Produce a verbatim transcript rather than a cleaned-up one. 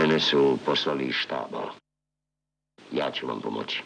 Mene su poslali iz štaba. Ja ću vam pomoći.